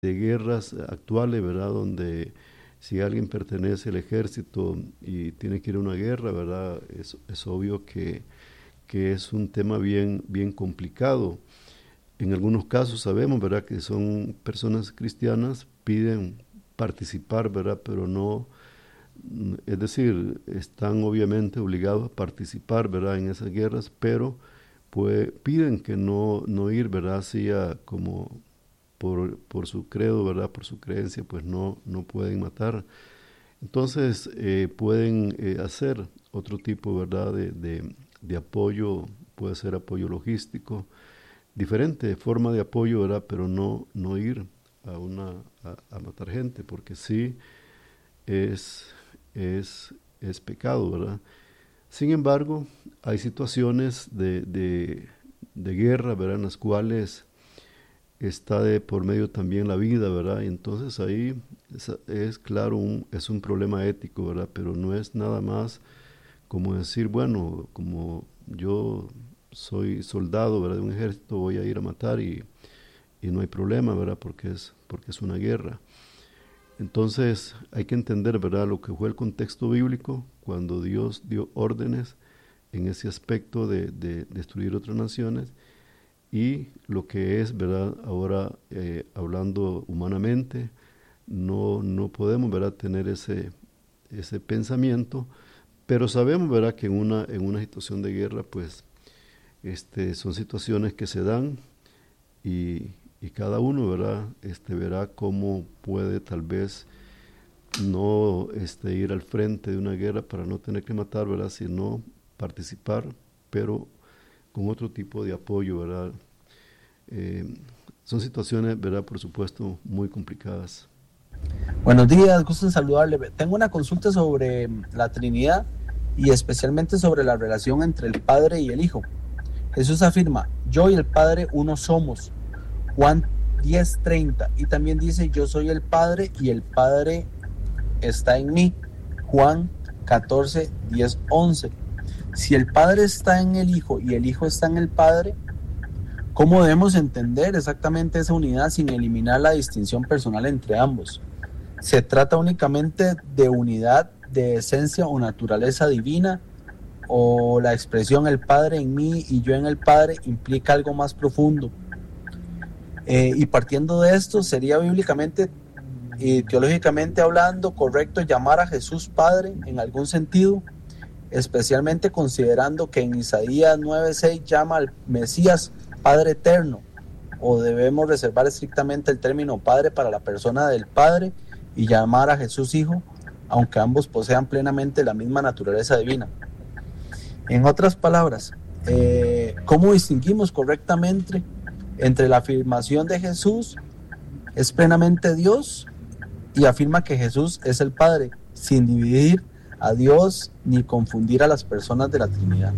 de guerras actuales, ¿verdad? Donde si alguien pertenece al ejército y tiene que ir a una guerra, ¿verdad? Es obvio que es un tema bien complicado. En algunos casos sabemos, ¿verdad?, que son personas cristianas, piden participar, ¿verdad?, pero no, es decir, están obviamente obligados a participar, ¿verdad?, en esas guerras, pero pues piden que no ir, ¿verdad?, así como por su credo, ¿verdad?, por su creencia, pues no pueden matar. Entonces pueden hacer otro tipo, ¿verdad?, de apoyo, puede ser apoyo logístico, diferente forma de apoyo, ¿verdad? Pero no ir a matar gente, porque sí es, es pecado, ¿verdad? Sin embargo, hay situaciones de guerra, ¿verdad? En las cuales está de por medio también la vida, ¿verdad? Y entonces ahí es claro, es un problema ético, ¿verdad? Pero no es nada más como decir, bueno, como yo soy soldado, ¿verdad?, de un ejército, voy a ir a matar y no hay problema, ¿verdad?, porque es una guerra. Entonces hay que entender, ¿verdad?, lo que fue el contexto bíblico cuando Dios dio órdenes en ese aspecto de destruir otras naciones y lo que es, ¿verdad?, ahora hablando humanamente, no podemos, ¿verdad?, tener ese pensamiento, pero sabemos, ¿verdad?, que en una situación de guerra, pues, son situaciones que se dan y cada uno, ¿verdad?, verá cómo puede tal vez no ir al frente de una guerra para no tener que matar, ¿verdad?, sino participar, pero con otro tipo de apoyo, ¿verdad? Eh, Son situaciones, ¿verdad?, por supuesto, muy complicadas. Buenos días, gusto en saludarle. Tengo una consulta sobre la Trinidad y especialmente sobre la relación entre el Padre y el Hijo. Jesús afirma, yo y el Padre uno somos, Juan 10:30, y también dice, yo soy el Padre y el Padre está en mí, Juan 14:10-11. Si el Padre está en el Hijo y el Hijo está en el Padre, ¿cómo debemos entender exactamente esa unidad sin eliminar la distinción personal entre ambos? ¿Se trata únicamente de unidad de esencia o naturaleza divina? ¿O la expresión el Padre en mí y yo en el Padre implica algo más profundo? Y partiendo de esto, ¿sería bíblicamente y teológicamente hablando correcto llamar a Jesús Padre en algún sentido? Especialmente considerando que en Isaías 9:6 llama al Mesías Padre Eterno. ¿O debemos reservar estrictamente el término Padre para la persona del Padre y llamar a Jesús Hijo, aunque ambos posean plenamente la misma naturaleza divina? En otras palabras, ¿cómo distinguimos correctamente entre la afirmación de Jesús es plenamente Dios y afirma que Jesús es el Padre, sin dividir a Dios ni confundir a las personas de la Trinidad?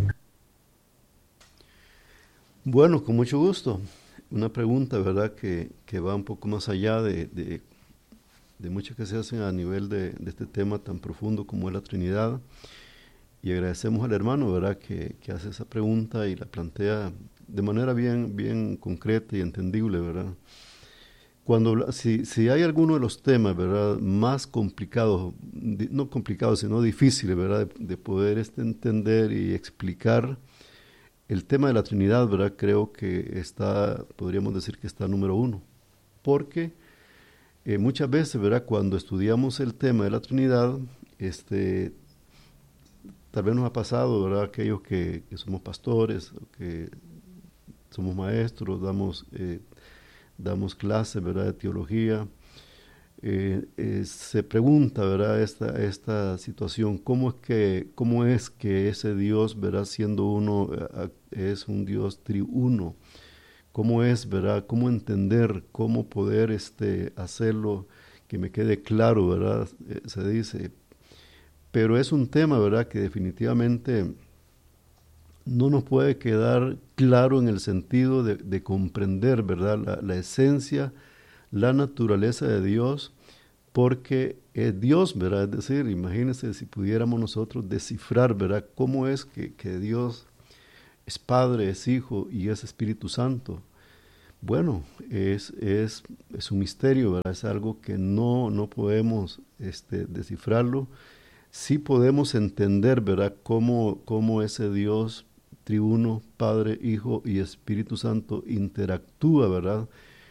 Bueno, con mucho gusto. Una pregunta, ¿verdad?, que va un poco más allá de muchas que se hacen a nivel de este tema tan profundo como es la Trinidad. Y agradecemos al hermano, ¿verdad?, que hace esa pregunta y la plantea de manera bien concreta y entendible, ¿verdad? Si hay alguno de los temas, ¿verdad?, más complicados, no complicados, sino difíciles, ¿verdad?, de poder entender y explicar el tema de la Trinidad, ¿verdad?, creo que podríamos decir que está número uno. Porque muchas veces, ¿verdad?, cuando estudiamos el tema de la Trinidad, tal vez nos ha pasado, ¿verdad?, aquellos que somos pastores, que somos maestros, damos clases, ¿verdad?, de teología, se pregunta, ¿verdad?, esta situación, cómo es que ese Dios, ¿verdad?, siendo uno, es un Dios triuno, cómo es, ¿verdad?, cómo entender, cómo poder hacerlo, que me quede claro, ¿verdad?, se dice, pero es un tema, ¿verdad?, que definitivamente no nos puede quedar claro en el sentido de comprender, ¿verdad?, la esencia, la naturaleza de Dios, porque es Dios, ¿verdad? Es decir, imagínense si pudiéramos nosotros descifrar, ¿verdad?, cómo es que Dios es Padre, es Hijo y es Espíritu Santo. Bueno, es un misterio, ¿verdad? Es algo que no podemos descifrarlo. Sí podemos entender, ¿verdad?, cómo ese Dios triuno, Padre, Hijo y Espíritu Santo interactúa, ¿verdad?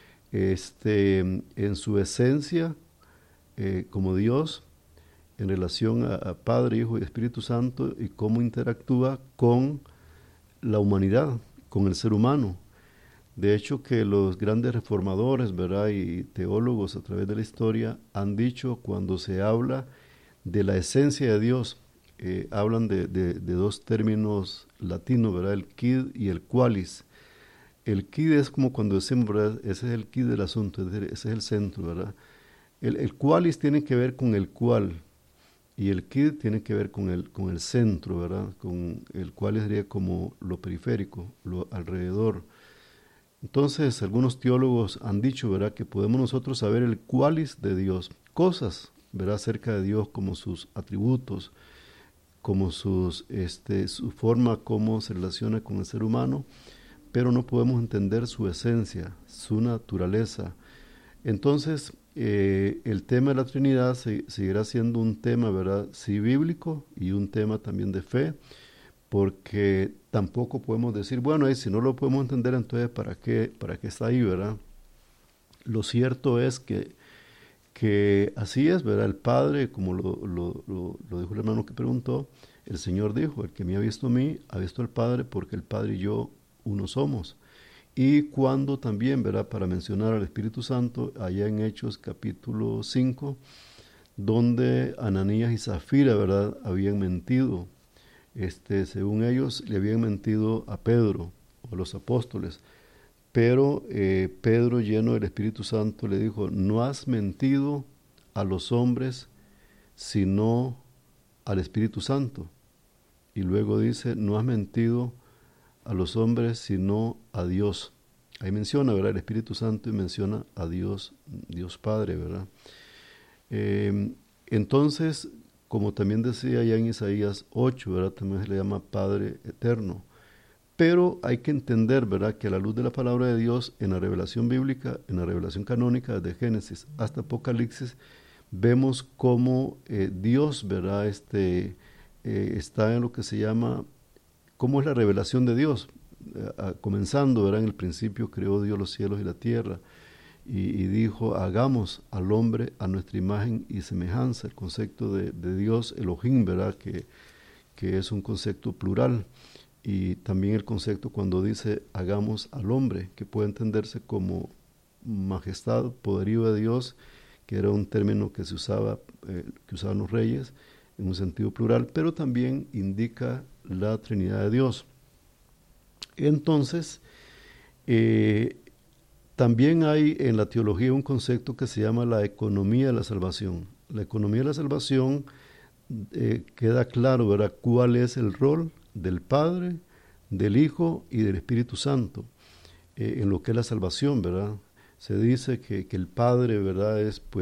En su esencia como Dios, en relación a Padre, Hijo y Espíritu Santo, y cómo interactúa con la humanidad, con el ser humano. De hecho, que los grandes reformadores, ¿verdad?, y teólogos a través de la historia han dicho, cuando se habla de la esencia de Dios, hablan de dos términos latinos, ¿verdad?, el quid y el qualis. El quid es como cuando decimos, ¿verdad?, ese es el quid del asunto, ese es el centro, ¿verdad? El qualis tiene que ver con el cual, y el quid tiene que ver con el centro, ¿verdad?, con el cual sería como lo periférico, lo alrededor. Entonces, algunos teólogos han dicho, ¿verdad?, que podemos nosotros saber el qualis de Dios, cosas, ¿verdad?, acerca de Dios, como sus atributos, como su forma, cómo se relaciona con el ser humano, pero no podemos entender su esencia, su naturaleza. Entonces, el tema de la Trinidad seguirá siendo un tema, ¿verdad?, sí bíblico, y un tema también de fe, porque tampoco podemos decir, bueno, si no lo podemos entender, entonces ¿para qué está ahí, verdad? Lo cierto es que así es, ¿verdad? El Padre, como lo dijo el hermano que preguntó, el Señor dijo, el que me ha visto a mí, ha visto al Padre, porque el Padre y yo uno somos. Y cuando también, ¿verdad?, para mencionar al Espíritu Santo, allá en Hechos capítulo 5, donde Ananías y Zafira, ¿verdad?, habían mentido. Según ellos, le habían mentido a Pedro o a los apóstoles. Pero Pedro, lleno del Espíritu Santo, le dijo, no has mentido a los hombres, sino al Espíritu Santo. Y luego dice, no has mentido a los hombres, sino a Dios. Ahí menciona, ¿verdad?, el Espíritu Santo, y menciona a Dios, Dios Padre, ¿verdad? Entonces, como también decía ya en Isaías 8, ¿verdad?, también se le llama Padre Eterno. Pero hay que entender, ¿verdad?, que a la luz de la palabra de Dios, en la revelación bíblica, en la revelación canónica, desde Génesis hasta Apocalipsis, vemos cómo Dios, ¿verdad?, está en lo que se llama, cómo es la revelación de Dios. Comenzando, ¿verdad?, en el principio creó Dios los cielos y la tierra, y dijo, hagamos al hombre a nuestra imagen y semejanza. El concepto de Dios, Elohim, ¿verdad?, que es un concepto plural. Y también el concepto cuando dice hagamos al hombre, que puede entenderse como majestad, poderío de Dios, que era un término que se usaba, que usaban los reyes en un sentido plural, pero también indica la Trinidad de Dios. Entonces, también hay en la teología un concepto que se llama la economía de la salvación. La economía de la salvación queda claro, ¿verdad?, cuál es el rol del Padre, del Hijo y del Espíritu Santo en lo que es la salvación, ¿verdad? Se dice que el Padre, ¿verdad?,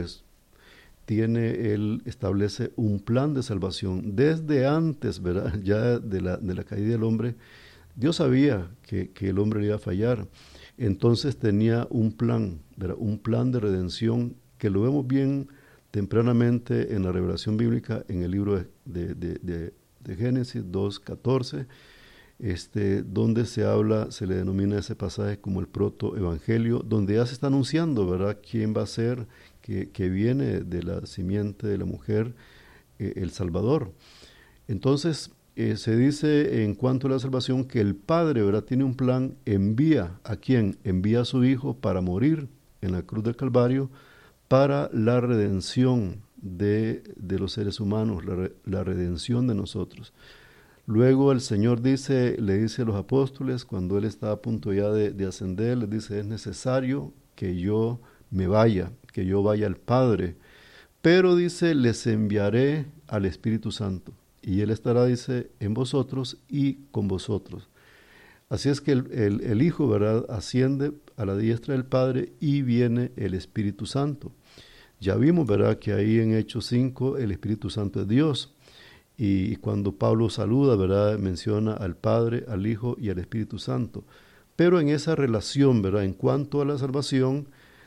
él establece un plan de salvación desde antes, ¿verdad?, ya de la caída del hombre. Dios sabía que el hombre le iba a fallar, entonces tenía un plan, ¿verdad?, un plan de redención que lo vemos bien tempranamente en la revelación bíblica, en el libro de Génesis 2:14, donde se le denomina ese pasaje como el protoevangelio, donde ya se está anunciando, ¿verdad?, quién va a ser, que viene de la simiente de la mujer, el Salvador. Entonces, se dice en cuanto a la salvación que el Padre, ¿verdad?, tiene un plan, envía ¿a quién? Envía a su Hijo para morir en la cruz del Calvario para la redención de los seres humanos, la redención de nosotros. Luego el Señor le dice a los apóstoles, cuando Él está a punto ya de ascender, les dice, es necesario que yo me vaya, que yo vaya al Padre, pero dice, les enviaré al Espíritu Santo, y Él estará, dice, en vosotros y con vosotros. Así es que el Hijo, ¿verdad?, asciende a la diestra del Padre y viene el Espíritu Santo. Ya vimos, ¿verdad?, que ahí en Hechos 5 el Espíritu Santo es Dios. Y cuando Pablo saluda, ¿verdad?, menciona al Padre, al Hijo y al Espíritu Santo. pero en esa relación, ¿verdad? En cuanto a la salvación,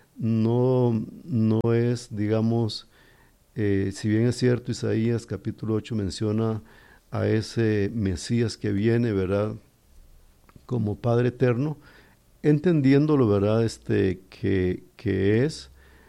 no es, digamos, si bien es cierto, Isaías capítulo 8 menciona a ese Mesías que viene, ¿verdad? Como Padre eterno, entendiéndolo, ¿verdad? Que es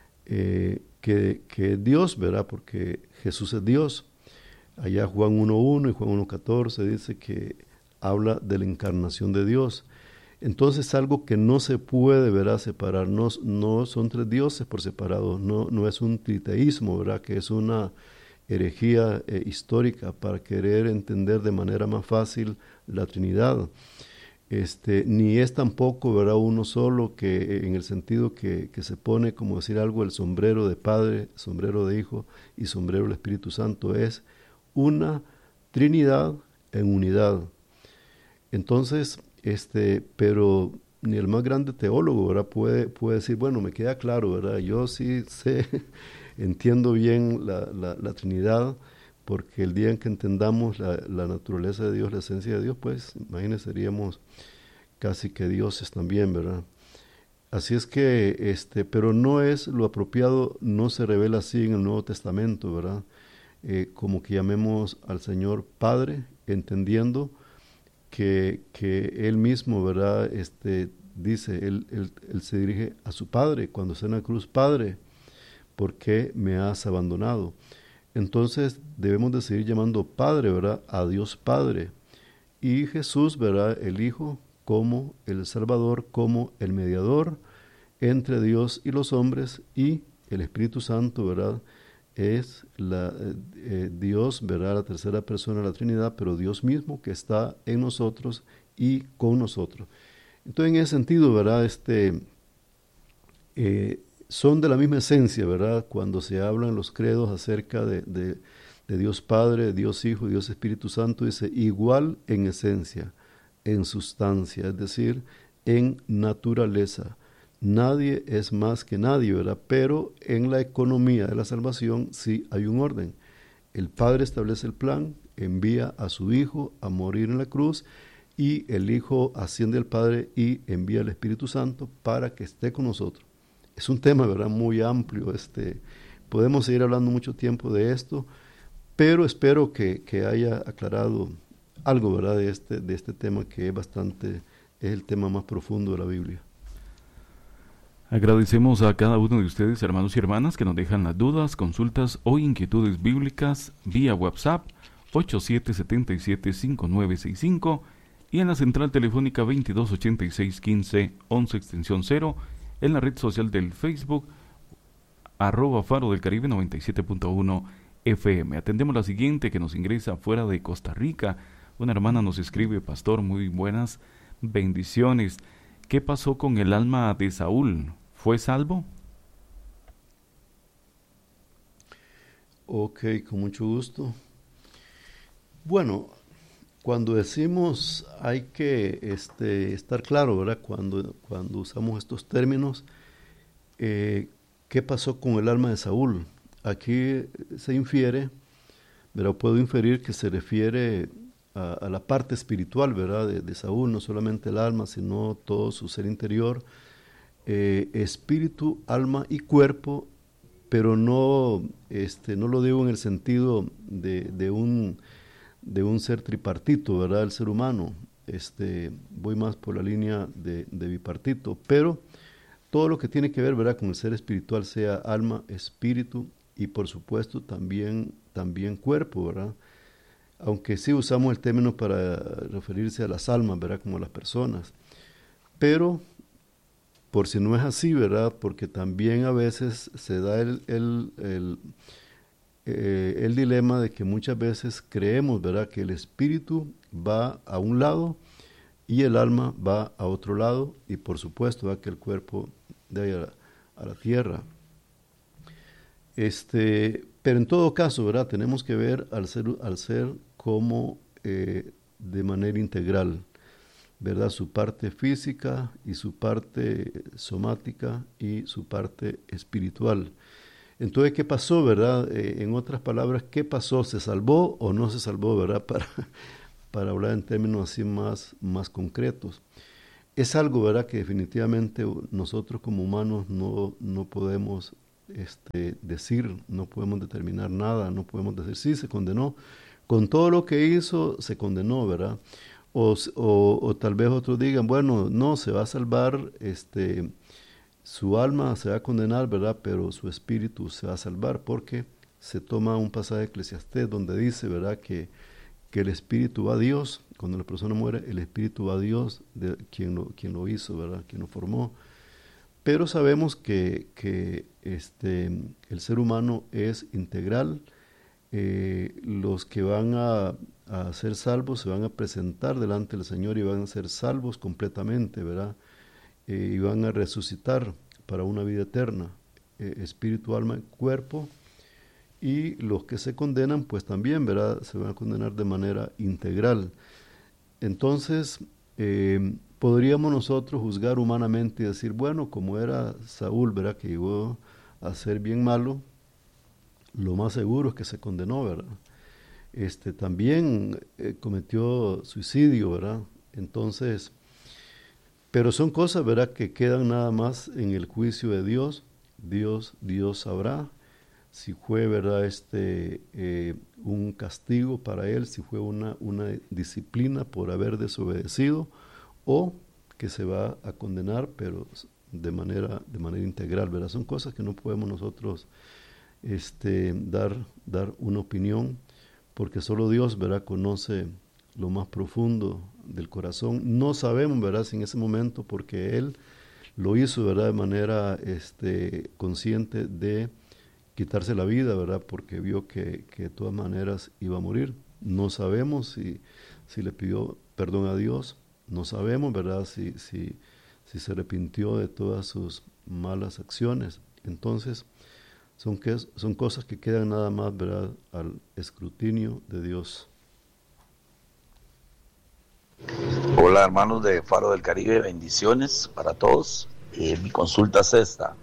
que Dios, ¿verdad? Porque Jesús es Dios. Allá Juan 1.1 y Juan 1.14 dice que habla de la encarnación de Dios. Entonces algo que no se puede, ¿verdad? Separar, no son tres dioses por separado, no es un triteísmo, ¿verdad? Que es una herejía histórica para querer entender de manera más fácil la Trinidad. Ni es tampoco, ¿verdad? Uno solo, que en el sentido que se pone, como decir algo, el sombrero de Padre, sombrero de Hijo y sombrero del Espíritu Santo. Es una Trinidad en unidad. Entonces, pero ni el más grande teólogo, ¿verdad? Puede decir, bueno, me queda claro, ¿verdad? Yo sí sé, entiendo bien la Trinidad, porque el día en que entendamos la naturaleza de Dios, la esencia de Dios, pues, imagínense, seríamos casi que dioses también, ¿verdad? Así es que, pero no es lo apropiado, no se revela así en el Nuevo Testamento, ¿verdad? Como que llamemos al Señor Padre, entendiendo que Él mismo, ¿verdad? Dice, él se dirige a su Padre cuando está en la cruz: Padre, ¿por qué me has abandonado? Entonces debemos de seguir llamando Padre, ¿verdad? A Dios Padre. Y Jesús, ¿verdad? El Hijo como el Salvador, como el mediador entre Dios y los hombres, y el Espíritu Santo, ¿verdad? Es Dios, ¿verdad? La tercera persona de la Trinidad, pero Dios mismo que está en nosotros y con nosotros. Entonces, en ese sentido, ¿verdad? Son de la misma esencia, ¿verdad? Cuando se hablan los credos acerca de Dios Padre, Dios Hijo y Dios Espíritu Santo, dice igual en esencia, en sustancia, es decir, en naturaleza. Nadie es más que nadie, ¿verdad? Pero en la economía de la salvación sí hay un orden. El Padre establece el plan, envía a su Hijo a morir en la cruz, y el Hijo asciende al Padre y envía al Espíritu Santo para que esté con nosotros. Es un tema, ¿verdad?, muy amplio. Podemos seguir hablando mucho tiempo de esto, pero espero que haya aclarado algo, ¿verdad?, de este tema, que es el tema más profundo de la Biblia. Agradecemos a cada uno de ustedes, hermanos y hermanas, que nos dejan las dudas, consultas o inquietudes bíblicas vía WhatsApp 8777-5965 y en la central telefónica 2286-1511 extensión 0, en la red social del Facebook @Faro del Caribe 97.1 FM. Atendemos la siguiente, que nos ingresa fuera de Costa Rica. Una hermana nos escribe: pastor, muy buenas bendiciones. ¿Qué pasó con el alma de Saúl? ¿Fue salvo? Ok, con mucho gusto. Bueno, cuando decimos, hay que estar claro, ¿verdad? Cuando usamos estos términos, ¿qué pasó con el alma de Saúl? Aquí se infiere, ¿verdad? Puedo inferir que se refiere a la parte espiritual, ¿verdad? De Saúl, no solamente el alma, sino todo su ser interior, espíritu, alma y cuerpo, pero no lo digo en el sentido de un ser tripartito, ¿verdad? El ser humano, voy más por la línea de bipartito, pero todo lo que tiene que ver, ¿verdad?, con el ser espiritual, sea alma, espíritu y por supuesto también cuerpo, ¿verdad? Aunque sí usamos el término para referirse a las almas, ¿verdad?, como a las personas. Pero, por si no es así, ¿verdad?, porque también a veces se da el dilema de que muchas veces creemos, ¿verdad?, que el espíritu va a un lado y el alma va a otro lado, y por supuesto, ¿verdad?, que el cuerpo de a la tierra. Pero en todo caso, ¿verdad?, tenemos que ver al ser como de manera integral, ¿verdad?, su parte física y su parte somática y su parte espiritual. Entonces, ¿qué pasó, verdad? En otras palabras, ¿qué pasó? ¿Se salvó o no se salvó, verdad? Para hablar en términos así más concretos. es algo, ¿verdad?, que definitivamente nosotros como humanos no podemos decir, no podemos determinar nada, no podemos decir, sí, se condenó. Con todo lo que hizo, se condenó, ¿verdad? O tal vez otros digan, bueno, no, se va a salvar, su alma se va a condenar, ¿verdad? Pero su espíritu se va a salvar, porque se toma un pasaje de Eclesiastés donde dice, ¿verdad?, que el espíritu va a Dios. Cuando la persona muere, el espíritu va a Dios, de quien lo hizo, ¿verdad?, quien lo formó. Pero sabemos que el ser humano es integral. Los que van a ser salvos se van a presentar delante del Señor y van a ser salvos completamente, ¿verdad? Y van a resucitar para una vida eterna, espíritu, alma y cuerpo. Y los que se condenan, pues también, ¿verdad?, se van a condenar de manera integral. Entonces, podríamos nosotros juzgar humanamente y decir, bueno, como era Saúl, ¿verdad?, que llegó a ser bien malo, lo más seguro es que se condenó, ¿verdad? También cometió suicidio, ¿verdad? Entonces, pero son cosas, ¿verdad?, que quedan nada más en el juicio de Dios. Dios sabrá si fue, ¿verdad?, un castigo para él, si fue una disciplina por haber desobedecido, o que se va a condenar, pero de manera integral, ¿verdad? Son cosas que no podemos nosotros dar una opinión, porque solo Dios, ¿verdad?, conoce lo más profundo del corazón. No sabemos, ¿verdad?, si en ese momento, porque Él lo hizo, ¿verdad?, de manera consciente de quitarse la vida, ¿verdad?, porque vio que de todas maneras iba a morir. No sabemos si le pidió perdón a Dios, no sabemos, ¿verdad?, si se arrepintió de todas sus malas acciones. Entonces, son cosas que quedan nada más, ¿verdad?, al escrutinio de Dios. Hola, hermanos de Faro del Caribe, bendiciones para todos. Mi consulta es esta.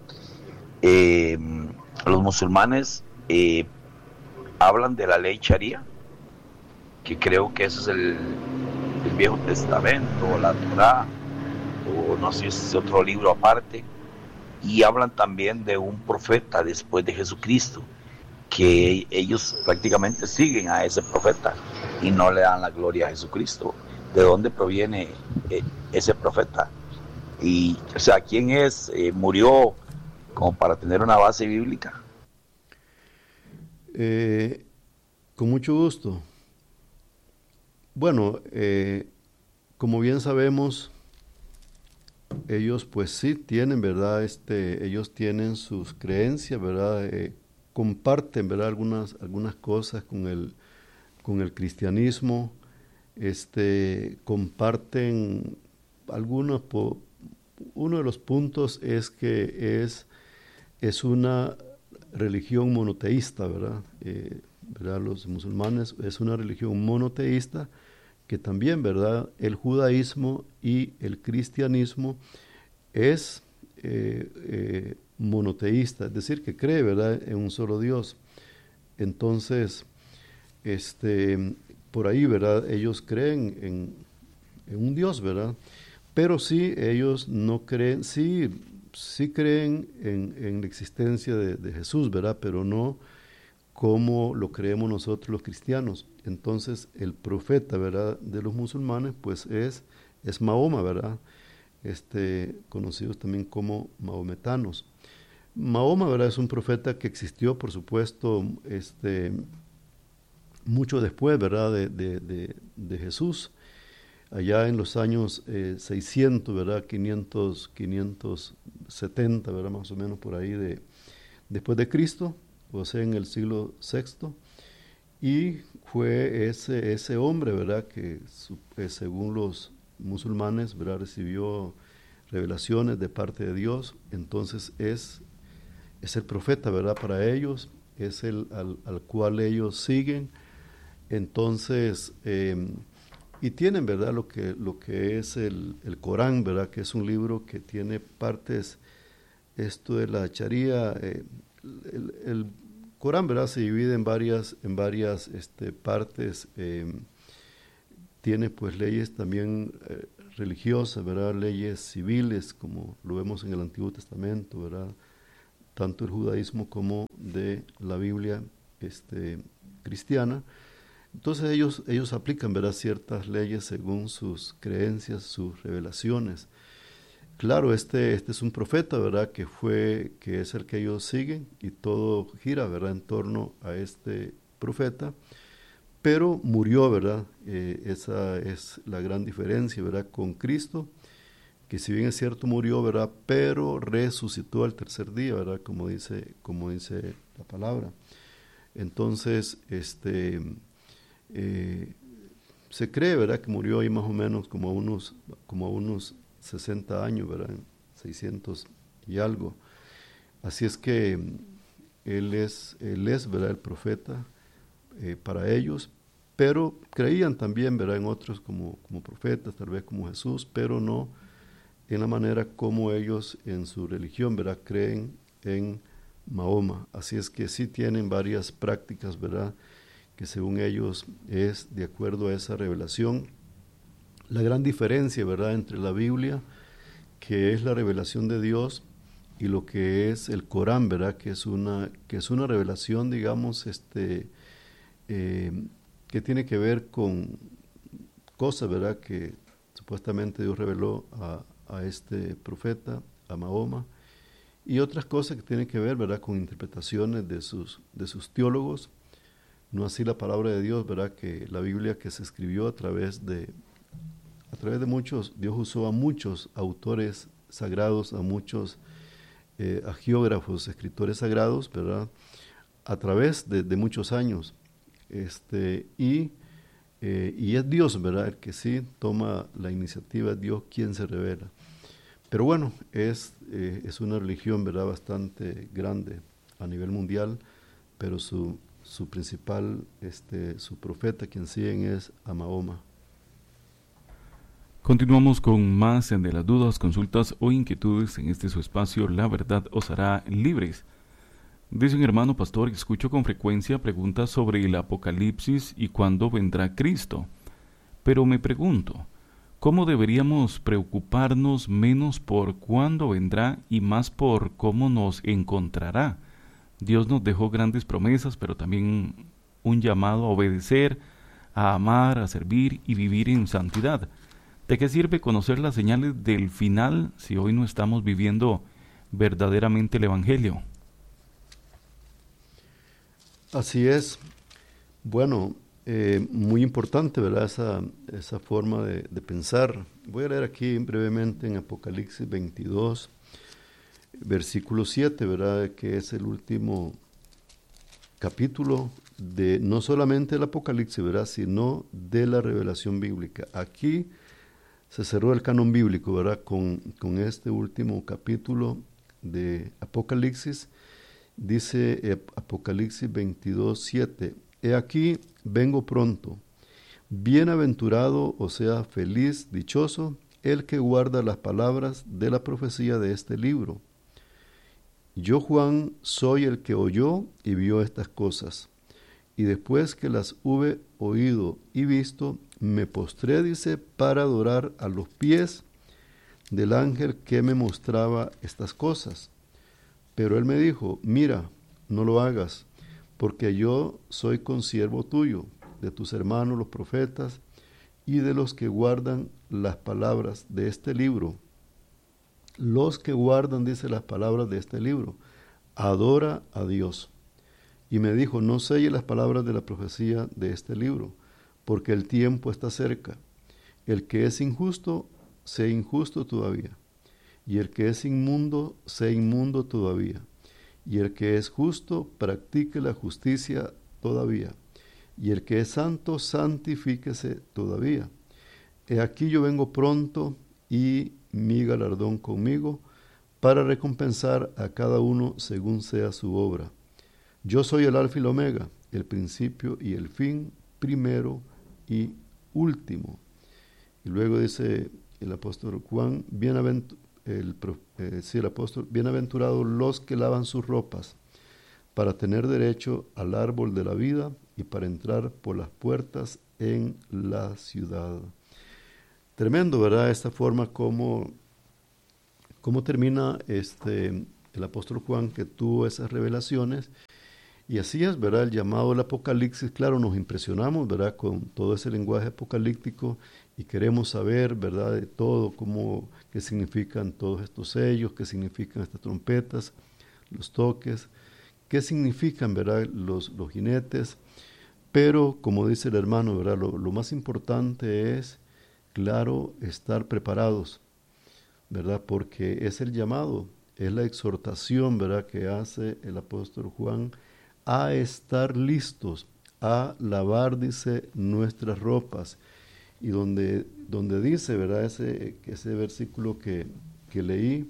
Los musulmanes hablan de la ley Sharia, que creo que eso es el Viejo Testamento, la Torá, o no sé si es otro libro aparte, y hablan también de un profeta después de Jesucristo, que ellos prácticamente siguen a ese profeta y no le dan la gloria a Jesucristo. ¿De dónde proviene ese profeta? Y, o sea, ¿quién es? ¿Murió como para tener una base bíblica? Con mucho gusto. Bueno, como bien sabemos, ellos pues sí tienen, ¿verdad? Ellos tienen sus creencias, ¿verdad? Comparten, ¿verdad?, algunas cosas con el cristianismo. Comparten algunos. Uno de los puntos es que es una religión monoteísta, ¿verdad? ¿Verdad? Los musulmanes es una religión monoteísta, que también, ¿verdad?, el judaísmo y el cristianismo es monoteísta, es decir, que cree, ¿verdad?, en un solo Dios. Entonces, por ahí, ¿verdad?, ellos creen en un Dios, ¿verdad? Pero sí, ellos no creen, sí creen en la existencia de Jesús, ¿verdad?, pero no como lo creemos nosotros los cristianos. Entonces, el profeta, ¿verdad?, de los musulmanes, pues es Mahoma, ¿verdad?, conocidos también como mahometanos. Mahoma, ¿verdad?, es un profeta que existió, por supuesto, mucho después, ¿verdad?, de Jesús, allá en los años 600, ¿verdad?, 570, ¿verdad?, más o menos por ahí después de Cristo, o sea, en el siglo VI, y fue ese hombre, ¿verdad?, que según los musulmanes, ¿verdad?, recibió revelaciones de parte de Dios. Entonces es el profeta, ¿verdad?, para ellos, es el al cual ellos siguen. Entonces, y tienen, ¿verdad?, lo que es el Corán, ¿verdad?, que es un libro que tiene partes, esto de la Sharia, el Corán, ¿verdad?, se divide en varias partes, tiene pues leyes también religiosas, ¿verdad? Leyes civiles, como lo vemos en el Antiguo Testamento, ¿verdad? Tanto el judaísmo como de la Biblia cristiana. Entonces ellos aplican, ¿verdad?, ciertas leyes según sus creencias, sus revelaciones. Claro, este es un profeta, ¿verdad?, que es el que ellos siguen, y todo gira, ¿verdad?, en torno a este profeta, pero murió, ¿verdad? Esa es la gran diferencia, ¿verdad?, con Cristo, que si bien es cierto murió, ¿verdad?, pero resucitó al tercer día, ¿verdad?, como dice la palabra. Entonces, se cree, ¿verdad?, que murió ahí más o menos como a unos 60 años, ¿verdad?, 600 y algo. Así es que él es, ¿verdad?, el profeta para ellos, pero creían también, ¿verdad?, en otros como profetas, tal vez como Jesús, pero no en la manera como ellos en su religión, ¿verdad?, creen en Mahoma. Así es que sí tienen varias prácticas, ¿verdad?, que según ellos es de acuerdo a esa revelación. La gran diferencia, ¿verdad?, entre la Biblia, que es la revelación de Dios, y lo que es el Corán, ¿verdad?, que es una revelación, digamos, que tiene que ver con cosas, ¿verdad?, que supuestamente Dios reveló a este profeta, a Mahoma, y otras cosas que tienen que ver, ¿verdad?, con interpretaciones de sus teólogos. No así la palabra de Dios, ¿verdad?, que la Biblia, que se escribió a través de muchos. Dios usó a muchos autores sagrados, a muchos agiógrafos, escritores sagrados, ¿verdad?, a través de muchos años. Y es Dios, ¿verdad?, el que sí toma la iniciativa, es Dios quien se revela. Pero bueno, es una religión, ¿verdad?, bastante grande a nivel mundial, pero su principal, su profeta, quien siguen, es a Mahoma. Continuamos con más de las dudas, consultas o inquietudes en su espacio La Verdad os hará libres. Dice un hermano pastor: escucho con frecuencia preguntas sobre el Apocalipsis y cuándo vendrá Cristo. Pero me pregunto, ¿cómo deberíamos preocuparnos menos por cuándo vendrá y más por cómo nos encontrará? Dios nos dejó grandes promesas, pero también un llamado a obedecer, a amar, a servir y vivir en santidad. ¿De qué sirve conocer las señales del final si hoy no estamos viviendo verdaderamente el Evangelio? Así es. Bueno, muy importante, ¿verdad?, esa forma de pensar. Voy a leer aquí brevemente en Apocalipsis 22, versículo 7, ¿verdad?, que es el último capítulo de no solamente el Apocalipsis, ¿verdad?, sino de la revelación bíblica. Aquí se cerró el canon bíblico, ¿verdad?, con este último capítulo de Apocalipsis. Dice Apocalipsis 22, 7, he aquí, vengo pronto. Bienaventurado, o sea, feliz, dichoso, el que guarda las palabras de la profecía de este libro. Yo, Juan, soy el que oyó y vio estas cosas. Y después que las hube oído y visto, me postré, dice, para adorar a los pies del ángel que me mostraba estas cosas. Pero él me dijo, mira, no lo hagas, porque yo soy consiervo tuyo, de tus hermanos los profetas, y de los que guardan las palabras de este libro. Los que guardan, dice, las palabras de este libro, adora a Dios. Y me dijo, no selle las palabras de la profecía de este libro, porque el tiempo está cerca. El que es injusto, sea injusto todavía. Y el que es inmundo, sea inmundo todavía. Y el que es justo, practique la justicia todavía. Y el que es santo, santifíquese todavía. He aquí yo vengo pronto, y mi galardón conmigo, para recompensar a cada uno según sea su obra. Yo soy el Alfa y el Omega, el principio y el fin, primero y último. Y luego dice el apóstol Juan, bienaventurados los que lavan sus ropas, para tener derecho al árbol de la vida y para entrar por las puertas en la ciudad. tremendo, ¿verdad? Esta forma como termina el apóstol Juan, que tuvo esas revelaciones. Y así es, ¿verdad? El llamado del Apocalipsis, claro, nos impresionamos, ¿verdad? Con todo ese lenguaje apocalíptico y queremos saber, ¿verdad? De todo, qué significan todos estos sellos, qué significan estas trompetas, los toques, qué significan, ¿verdad? Los jinetes. Pero, como dice el hermano, ¿verdad? Lo más importante es, claro, estar preparados, ¿verdad? Porque es el llamado, es la exhortación, ¿verdad? Que hace el apóstol Juan a estar listos, a lavar, dice, nuestras ropas. Y donde dice, ¿verdad? Ese versículo que leí,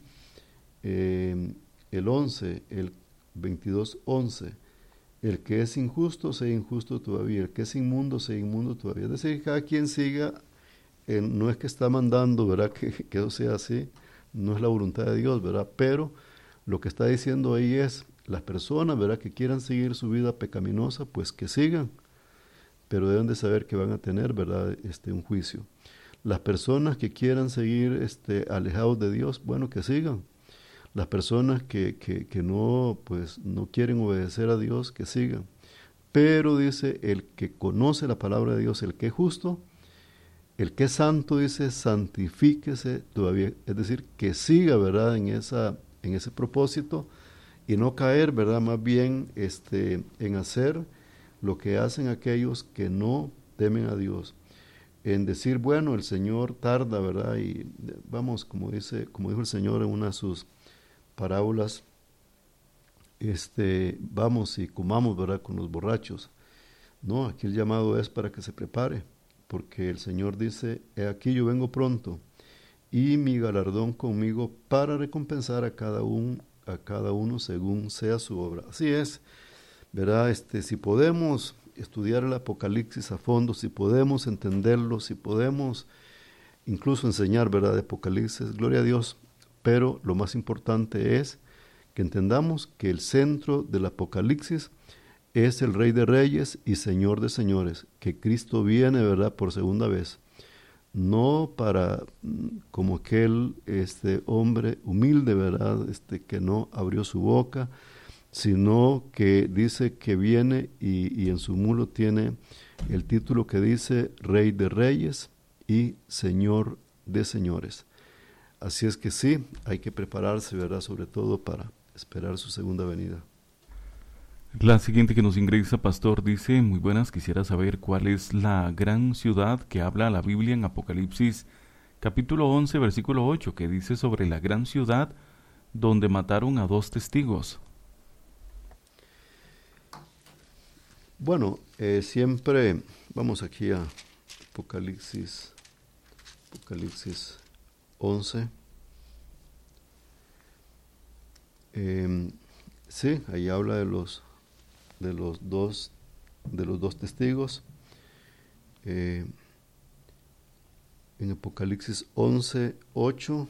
el 11, el 22:11, el que es injusto, sea injusto todavía, el que es inmundo, sea inmundo todavía. Es decir, que cada quien siga, no es que está mandando, ¿verdad? Que eso sea así, no es la voluntad de Dios, ¿verdad? Pero lo que está diciendo ahí es, las personas, ¿verdad?, que quieran seguir su vida pecaminosa, pues que sigan, pero deben de saber que van a tener, ¿verdad?, un juicio. Las personas que quieran seguir alejados de Dios, bueno, que sigan. Las personas que no, pues, no quieren obedecer a Dios, que sigan. Pero dice, el que conoce la palabra de Dios, el que es justo, el que es santo, dice, santifíquese todavía. Es decir, que siga, ¿verdad?, en ese propósito, y no caer, ¿verdad?, más bien en hacer lo que hacen aquellos que no temen a Dios, en decir, bueno, el Señor tarda, ¿verdad?, y vamos, como dijo el Señor en una de sus parábolas, vamos y comamos, ¿verdad?, con los borrachos. No, aquí el llamado es para que se prepare, porque el Señor dice, he aquí yo vengo pronto, y mi galardón conmigo para recompensar a cada uno según sea su obra. Así es, ¿verdad? Si podemos estudiar el Apocalipsis a fondo, si podemos entenderlo, si podemos incluso enseñar, ¿verdad?, de Apocalipsis, gloria a Dios, pero lo más importante es que entendamos que el centro del Apocalipsis es el Rey de Reyes y Señor de Señores, que Cristo viene, ¿verdad?, por segunda vez. No para como aquel hombre humilde, ¿verdad?, que no abrió su boca, sino que dice que viene y en su mulo tiene el título que dice Rey de Reyes y Señor de Señores. Así es que sí, hay que prepararse, ¿verdad?, sobre todo para esperar su segunda venida. La siguiente que nos ingresa, pastor, dice, muy buenas, quisiera saber cuál es la gran ciudad que habla la Biblia en Apocalipsis, capítulo 11, versículo 8, que dice sobre la gran ciudad donde mataron a 2 testigos. Bueno, siempre, vamos aquí a Apocalipsis 11. Sí, ahí habla de los dos testigos. En Apocalipsis 11:8.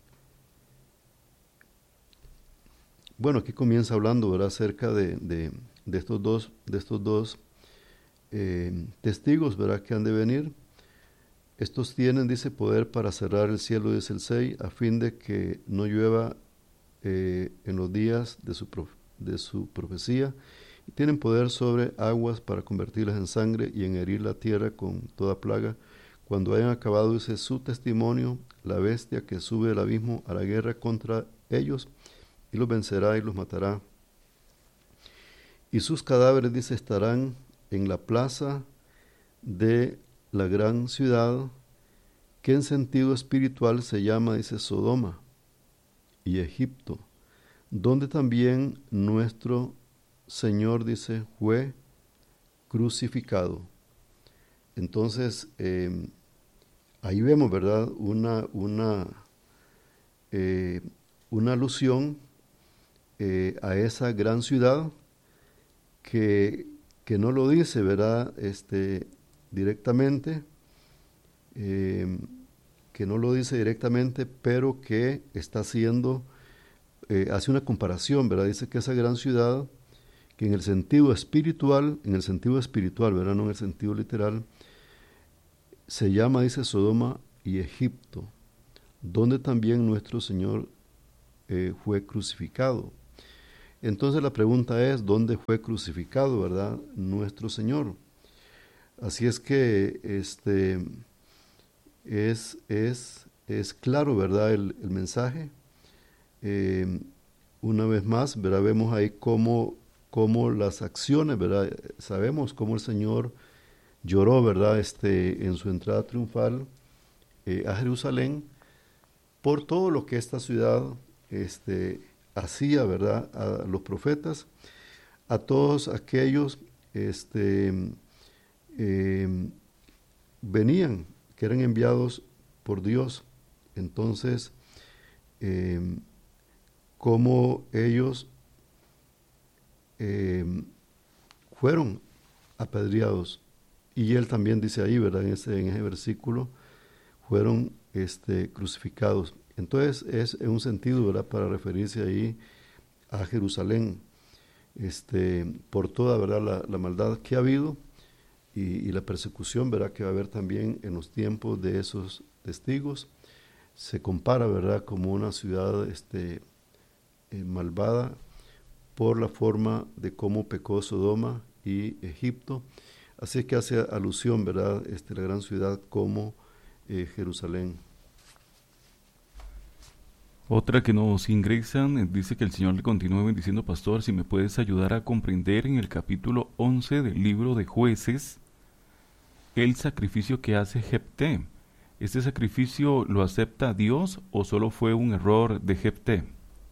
Bueno, aquí comienza hablando, ¿verdad?, acerca de estos dos testigos, ¿verdad?, que han de venir. Estos tienen, dice, poder para cerrar el cielo, dice el 6, a fin de que no llueva en los días de su profecía, y tienen poder sobre aguas para convertirlas en sangre y en herir la tierra con toda plaga. Cuando hayan acabado, dice, su testimonio, la bestia que sube del abismo a la guerra contra ellos, y los vencerá y los matará. Y sus cadáveres, dice, estarán en la plaza de la gran ciudad, que en sentido espiritual se llama, dice, Sodoma y Egipto, donde también nuestro Señor, dice, fue crucificado. Entonces, ahí vemos, ¿verdad?, una alusión a esa gran ciudad que no lo dice, ¿verdad?, directamente, pero que está haciendo, hace una comparación, ¿verdad? Dice que esa gran ciudad, que en el sentido espiritual, ¿verdad?, no en el sentido literal, se llama, dice, Sodoma y Egipto, donde también nuestro Señor fue crucificado. Entonces la pregunta es, ¿dónde fue crucificado, verdad, nuestro Señor? Así es que es claro, ¿verdad?, el mensaje. Una vez más, ¿verdad?, vemos ahí cómo las acciones, ¿verdad? Sabemos cómo el Señor lloró, ¿verdad?, en su entrada triunfal a Jerusalén por todo lo que esta ciudad hacía, ¿verdad?, a los profetas, a todos aquellos venían, que eran enviados por Dios. Entonces, como ellos fueron apedreados, y él también dice ahí, ¿verdad?, en ese versículo, fueron crucificados. Entonces es en un sentido, ¿verdad?, para referirse ahí a Jerusalén, por toda, ¿verdad?, la maldad que ha habido y la persecución, ¿verdad?, que va a haber también en los tiempos de esos testigos. Se compara, ¿verdad?, como una ciudad malvada por la forma de cómo pecó Sodoma y Egipto. Así que hace alusión, ¿verdad?, la gran ciudad como Jerusalén. Otra que nos ingresan dice que el Señor le continúe bendiciendo, pastor, si me puedes ayudar a comprender en el capítulo 11 del libro de Jueces el sacrificio que hace Jefté. ¿Este sacrificio lo acepta Dios o solo fue un error de Jefté?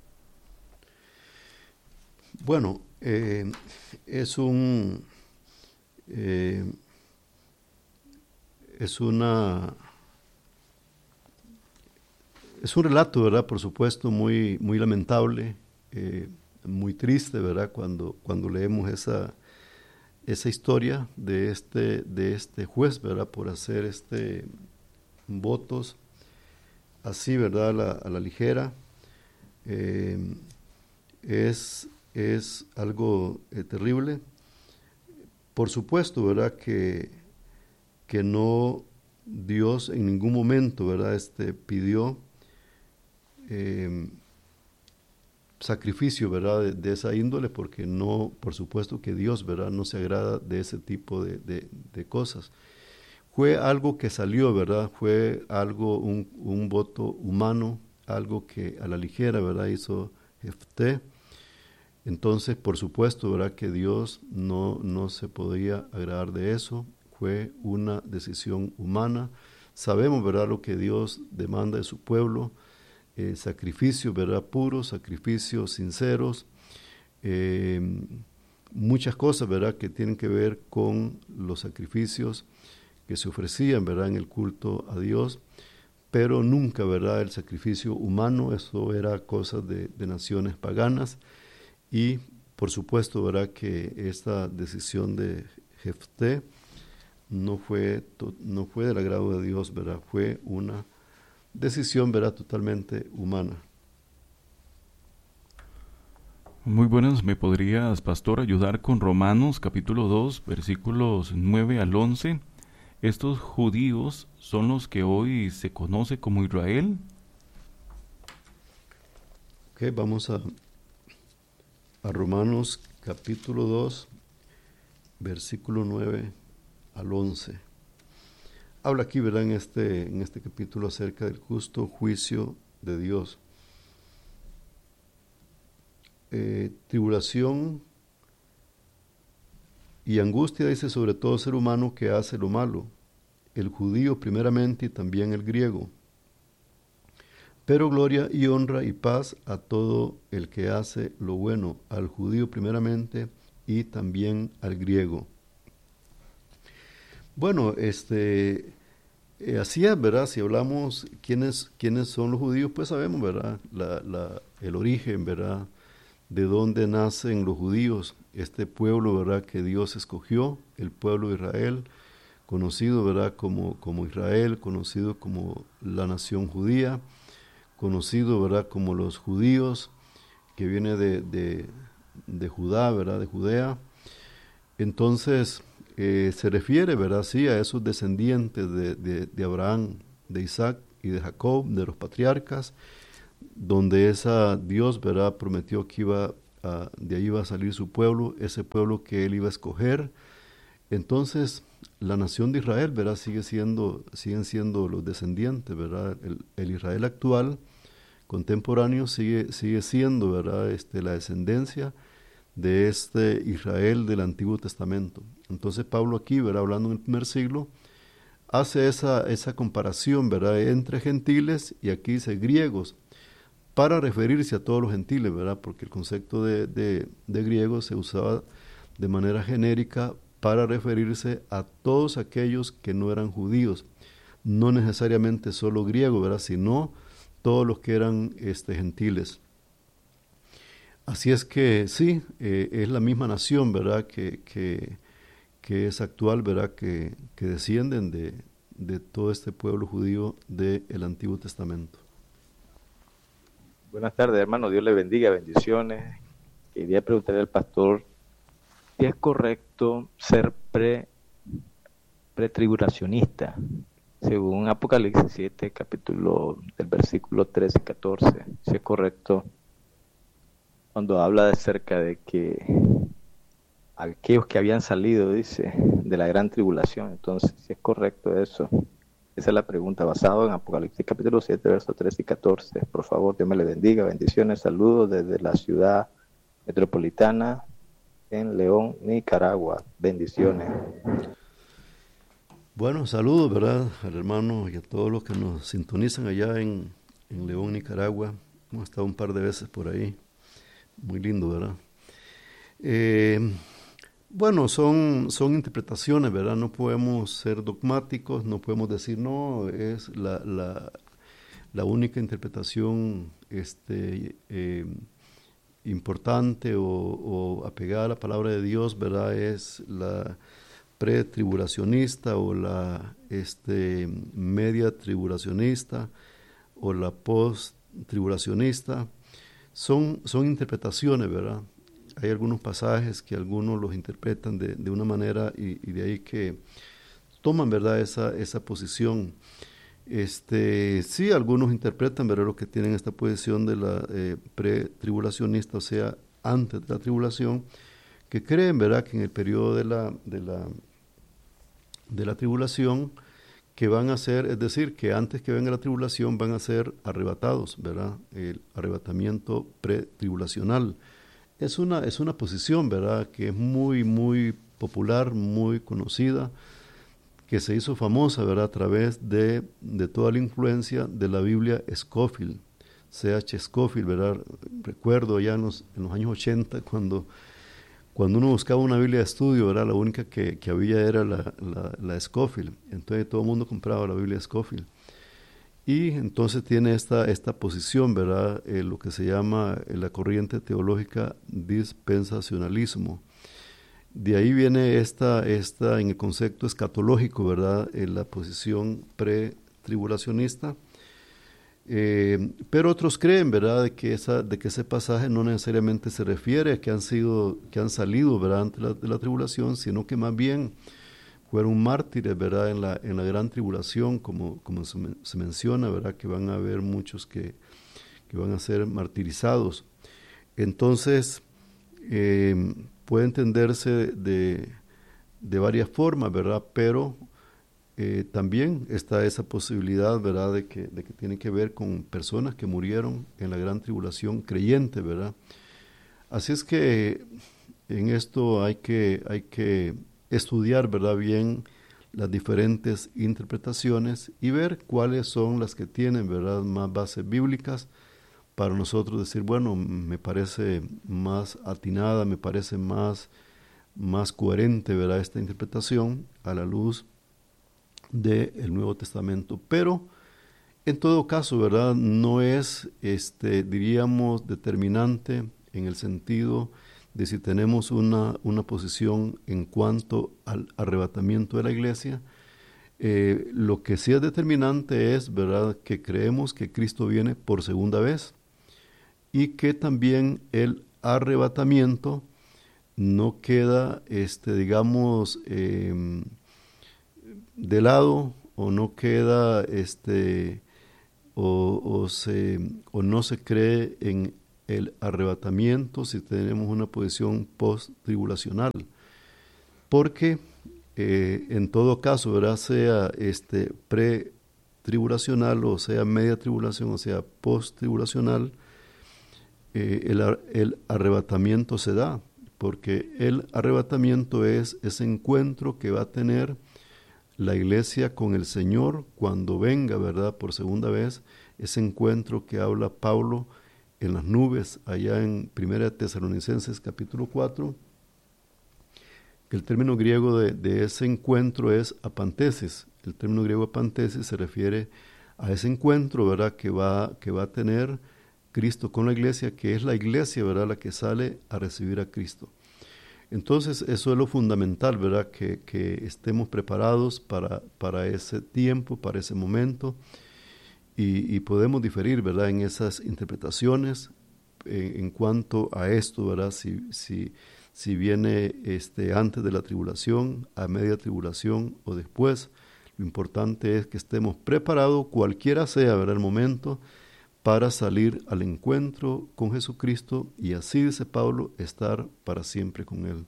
Bueno, es un relato, ¿verdad?, por supuesto, muy lamentable, muy triste, ¿verdad?, cuando leemos esa historia de este juez, ¿verdad?, por hacer votos así, ¿verdad?, a la ligera. Es algo terrible. Por supuesto, ¿verdad?, que no, Dios en ningún momento, ¿verdad?, pidió sacrificio, ¿verdad?, de esa índole, porque no, por supuesto que Dios, ¿verdad?, no se agrada de ese tipo de cosas. Fue algo que salió, ¿verdad?, fue algo, un voto humano, algo que a la ligera, ¿verdad?, hizo Jefté. Entonces, por supuesto, ¿verdad?, que Dios no se podía agradar de eso. Fue una decisión humana. Sabemos, ¿verdad?, lo que Dios demanda de su pueblo, sacrificios, ¿verdad?, puros, sacrificios sinceros, muchas cosas, ¿verdad?, que tienen que ver con los sacrificios que se ofrecían, ¿verdad?, en el culto a Dios, pero nunca, ¿verdad?, el sacrificio humano. Eso era cosa de naciones paganas. Y por supuesto, ¿verdad?, que esta decisión de Jefté no fue del agrado de Dios, ¿verdad?, fue una decisión, ¿verdad?, totalmente humana. Muy buenas, ¿me podrías, pastor, ayudar con Romanos capítulo 2, versículos 9 al 11? ¿Estos judíos son los que hoy se conoce como Israel? Ok, vamos a Romanos capítulo 2, versículo 9 al 11. Habla aquí, ¿verdad?, en este capítulo acerca del justo juicio de Dios. Tribulación y angustia, dice, sobre todo ser humano que hace lo malo, el judío primeramente y también el griego. Pero gloria y honra y paz a todo el que hace lo bueno, al judío primeramente y también al griego. Bueno, así es, ¿verdad? Si hablamos quiénes son los judíos, pues sabemos, ¿verdad?, el origen, ¿verdad?, de dónde nacen los judíos, este pueblo, ¿verdad?, que Dios escogió, el pueblo de Israel, conocido, ¿verdad?, como Israel, conocido como la nación judía, conocido, ¿verdad?, como los judíos, que viene de Judá, ¿verdad?, de Judea. Entonces, se refiere, ¿verdad?, sí, a esos descendientes de Abraham, de Isaac y de Jacob, de los patriarcas, donde Dios, ¿verdad?, prometió que de ahí iba a salir su pueblo, ese pueblo que él iba a escoger. Entonces, la nación de Israel, ¿verdad?, siguen siendo los descendientes, ¿verdad? El Israel actual, contemporáneo, sigue siendo, ¿verdad?, la descendencia de este Israel del Antiguo Testamento. Entonces, Pablo aquí, ¿verdad?, hablando en el primer siglo, hace esa comparación, ¿verdad?, entre gentiles, y aquí dice griegos, para referirse a todos los gentiles, ¿verdad?, porque el concepto de griego se usaba de manera genérica para referirse a todos aquellos que no eran judíos, no necesariamente solo griegos, ¿verdad?, sino todos los que eran gentiles. Así es que sí, es la misma nación, ¿verdad?, que es actual, ¿verdad?, que descienden de todo este pueblo judío del Antiguo Testamento. Buenas tardes, hermano. Dios le bendiga, bendiciones. Quería preguntarle al pastor si es correcto ser pretribulacionista, según Apocalipsis 7, capítulo del versículo 13 y 14. Si es correcto cuando habla acerca de que aquellos que habían salido, dice, de la gran tribulación. Entonces, si es correcto eso. Esa es la pregunta, basado en Apocalipsis capítulo 7, versos 13 y 14. Por favor, Dios me le bendiga. Bendiciones, saludos desde la ciudad metropolitana en León, Nicaragua. Bendiciones. Bueno, saludos, ¿verdad?, al hermano y a todos los que nos sintonizan allá en León, Nicaragua. Hemos estado un par de veces por ahí. Muy lindo, ¿verdad? Bueno, son interpretaciones, ¿verdad? No podemos ser dogmáticos, no podemos decir, no, es la única interpretación importante o apegada a la palabra de Dios, ¿verdad? Es la pretribulacionista o la media tribulacionista o la post-tribulacionista. Son interpretaciones, ¿verdad? Hay algunos pasajes que algunos los interpretan de una manera y de ahí que toman, ¿verdad?, esa posición. Sí, algunos interpretan, ¿verdad?, los que tienen esta posición de la pretribulacionista, o sea, antes de la tribulación, que creen, ¿verdad?, que en el periodo de la tribulación que van a ser, es decir, que antes que venga la tribulación van a ser arrebatados, ¿verdad?, el arrebatamiento pretribulacional. Es una posición, ¿verdad?, que es muy, muy popular, muy conocida, que se hizo famosa, ¿verdad?, a través de toda la influencia de la Biblia Scofield, C.H. Scofield, ¿verdad? Recuerdo ya en los años 80, cuando uno buscaba una Biblia de estudio, ¿verdad?, la única que había era la Scofield. Entonces todo el mundo compraba la Biblia Scofield. Y entonces tiene esta posición, ¿verdad?, lo que se llama la corriente teológica dispensacionalismo. De ahí viene esta en el concepto escatológico, ¿verdad?, la posición pretribulacionista. Pero otros creen, ¿verdad?, de que ese pasaje no necesariamente se refiere a que han salido, ¿verdad?, antes de la tribulación, sino que más bien fueron mártires, ¿verdad?, en la gran tribulación, como se menciona, ¿verdad?, que van a haber muchos que van a ser martirizados. Entonces, puede entenderse de varias formas, ¿verdad?, pero también está esa posibilidad, ¿verdad?, de que tiene que ver con personas que murieron en la gran tribulación, creyentes, ¿verdad? Así es que en esto hay que estudiar, ¿verdad?, bien las diferentes interpretaciones y ver cuáles son las que tienen, ¿verdad?, más bases bíblicas para nosotros decir, bueno, me parece más atinada, me parece más coherente, ¿verdad?, esta interpretación a la luz del Nuevo Testamento. Pero en todo caso, ¿verdad?, no es, diríamos, determinante en el sentido de si tenemos una posición en cuanto al arrebatamiento de la iglesia. Lo que sí es determinante es, ¿verdad?, que creemos que Cristo viene por segunda vez y que también el arrebatamiento no queda, digamos, de lado o no queda o no se cree en el arrebatamiento si tenemos una posición post-tribulacional, porque en todo caso, ¿verdad? Sea pre-tribulacional o sea media tribulación o sea post-tribulacional, el arrebatamiento se da, porque el arrebatamiento es ese encuentro que va a tener la iglesia con el Señor cuando venga, ¿verdad? Por segunda vez, ese encuentro que habla Pablo en las nubes, allá en 1 Tesalonicenses capítulo 4, que el término griego de ese encuentro es apantesis. El término griego apantesis se refiere a ese encuentro, ¿verdad? Que va a tener Cristo con la iglesia, que es la iglesia, ¿verdad? La que sale a recibir a Cristo. Entonces, eso es lo fundamental, ¿verdad? Que estemos preparados para ese tiempo, para ese momento, y podemos diferir, ¿verdad? En esas interpretaciones en cuanto a esto, ¿verdad? Si viene antes de la tribulación, a media tribulación o después. Lo importante es que estemos preparados, cualquiera sea, ¿verdad? El momento, para salir al encuentro con Jesucristo y así, dice Pablo, estar para siempre con Él.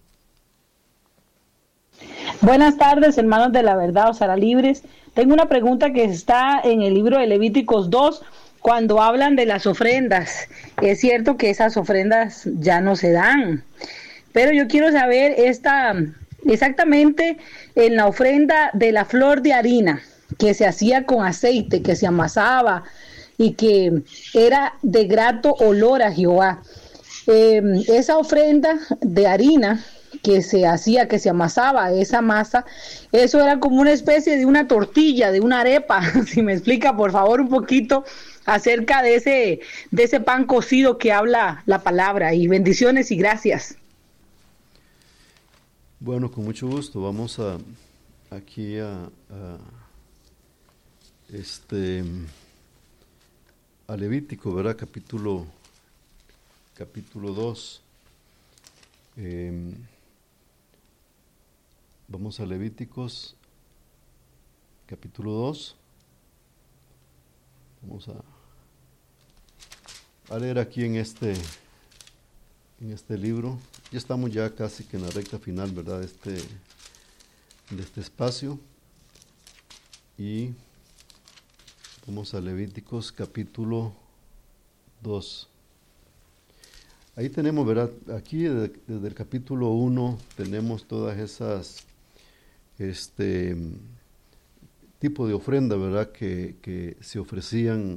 Buenas tardes, hermanos de la verdad, o Sara Libres. Tengo una pregunta que está en el libro de Levíticos 2, cuando hablan de las ofrendas. Es cierto que esas ofrendas ya no se dan, pero yo quiero saber exactamente en la ofrenda de la flor de harina, que se hacía con aceite, que se amasaba, y que era de grato olor a Jehová. Esa ofrenda de harina que se hacía, que se amasaba, esa masa, eso era como una especie de una tortilla, de una arepa. Si me explica, por favor, un poquito acerca de ese pan cocido que habla la palabra. Y bendiciones y gracias. Bueno, con mucho gusto. Vamos aquí a Levítico, ¿verdad? Capítulo 2. Vamos a Levíticos, capítulo 2. Vamos a leer aquí en este libro. Ya estamos ya casi que en la recta final, ¿verdad? De este espacio. Y vamos a Levíticos capítulo 2. Ahí tenemos, ¿verdad? Aquí desde el capítulo 1 tenemos todas esas tipo de ofrenda, ¿verdad? Que se ofrecían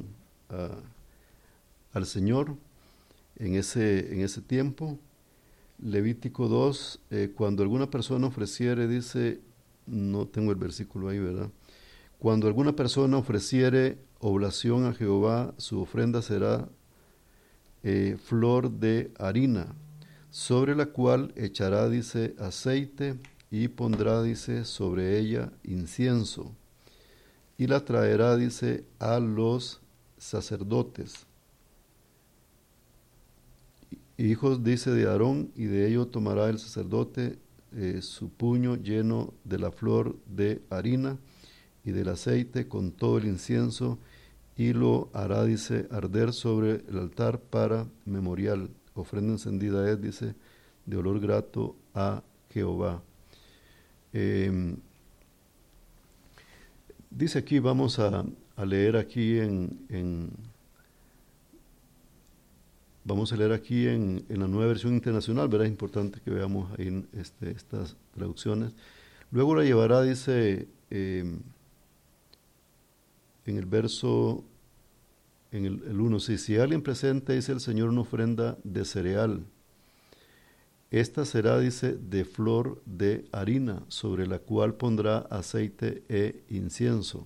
al Señor en ese tiempo. Levítico 2, cuando alguna persona ofreciere, dice, no tengo el versículo ahí, ¿verdad? Cuando alguna persona ofreciere oblación a Jehová, su ofrenda será flor de harina, sobre la cual echará, dice, aceite, y pondrá, dice, sobre ella incienso, y la traerá, dice, a los sacerdotes, hijos, dice, de Aarón, y de ello tomará el sacerdote su puño lleno de la flor de harina y del aceite con todo el incienso, y lo hará, dice, arder sobre el altar para memorial. Ofrenda encendida es, dice, de olor grato a Jehová. Dice aquí, vamos a leer aquí vamos a leer aquí en la Nueva Versión Internacional, ¿verdad? Es importante que veamos ahí estas traducciones. Luego la llevará, dice, en el verso, en el 1, si alguien presenta, dice el Señor, una ofrenda de cereal, esta será, dice, de flor de harina, sobre la cual pondrá aceite e incienso.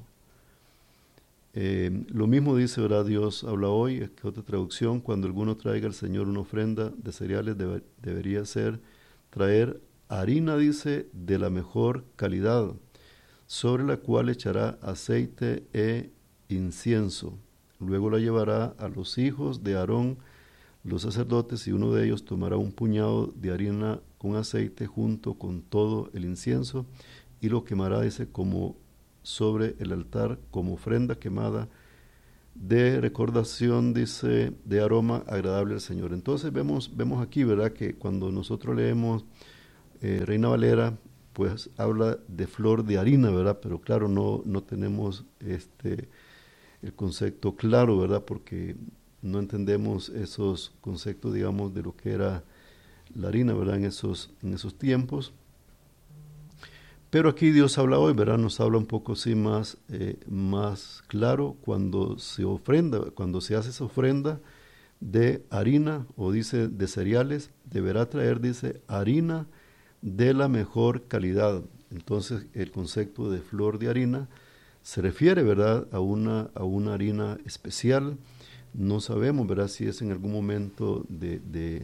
Lo mismo dice, ¿verdad? Dios habla hoy, es que otra traducción, cuando alguno traiga al Señor una ofrenda de cereales, debería traer harina, dice, de la mejor calidad, sobre la cual echará aceite e incienso. Luego la llevará a los hijos de Aarón, los sacerdotes, y uno de ellos tomará un puñado de harina con aceite junto con todo el incienso y lo quemará, dice, como sobre el altar como ofrenda quemada de recordación, dice, de aroma agradable al Señor. Entonces vemos aquí, ¿verdad?, que cuando nosotros leemos Reina Valera, pues habla de flor de harina, ¿verdad? Pero claro, no tenemos el concepto claro, ¿verdad? Porque no entendemos esos conceptos, digamos, de lo que era la harina, ¿verdad? En esos tiempos. Pero aquí Dios habla hoy, ¿verdad? Nos habla un poco así más claro cuando se hace esa ofrenda de harina, o dice de cereales, deberá traer, dice, harina de la mejor calidad. Entonces el concepto de flor de harina se refiere, ¿verdad?, a una harina especial. No sabemos, ¿verdad?, si es en algún momento de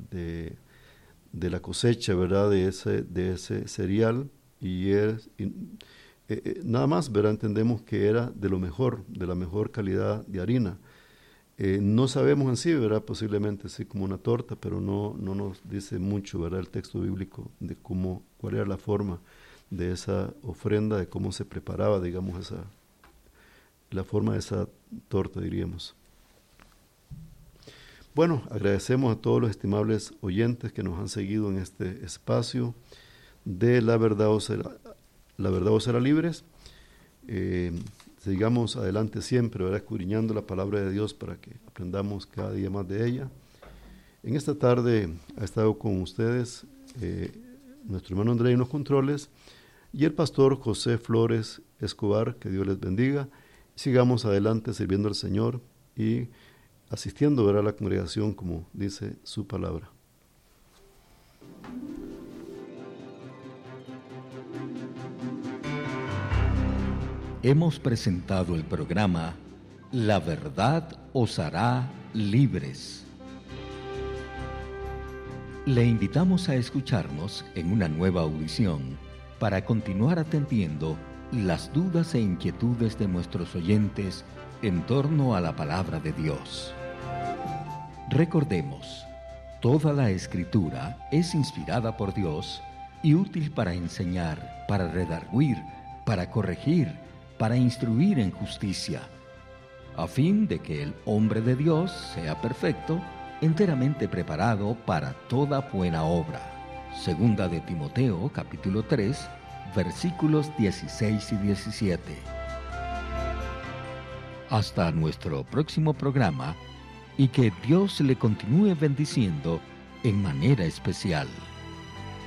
la cosecha, ¿verdad?, de ese cereal, y nada más, ¿verdad?, entendemos que era de la mejor calidad de harina. No sabemos en sí, ¿verdad?, posiblemente así como una torta, pero no nos dice mucho, ¿verdad?, el texto bíblico de cuál era la forma de esa ofrenda, de cómo se preparaba, digamos, la forma de esa torta, diríamos. Bueno, agradecemos a todos los estimables oyentes que nos han seguido en este espacio de La Verdad os hará libres. Sigamos adelante siempre, ¿verdad?, escudriñando la palabra de Dios para que aprendamos cada día más de ella. En esta tarde ha estado con ustedes nuestro hermano André en los controles y el pastor José Flores Escobar. Que Dios les bendiga. Sigamos adelante sirviendo al Señor y asistiendo, ¿verdad?, a la congregación como dice su palabra. Hemos presentado el programa La Verdad os hará libres. Le invitamos a escucharnos en una nueva audición para continuar atendiendo las dudas e inquietudes de nuestros oyentes en torno a la palabra de Dios. Recordemos, toda la Escritura es inspirada por Dios y útil para enseñar, para redarguir, para corregir, para instruir en justicia, a fin de que el hombre de Dios sea perfecto, enteramente preparado para toda buena obra. Segunda de Timoteo, capítulo 3, versículos 16 y 17. Hasta nuestro próximo programa, y que Dios le continúe bendiciendo en manera especial.